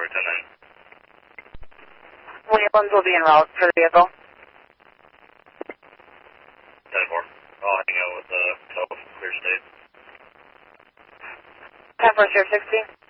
for 10-9. Waylands will be en route for the vehicle. 10-4. I'll hang out with Tough, clear state. 10-4, Sheriff 60.